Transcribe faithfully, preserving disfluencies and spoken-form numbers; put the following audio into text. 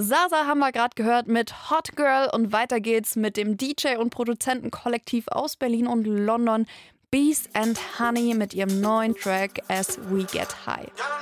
Zaza haben wir gerade gehört mit Hot Girl und weiter geht's mit dem D J und Produzentenkollektiv aus Berlin und London Bees and Honey mit ihrem neuen Track As We Get High.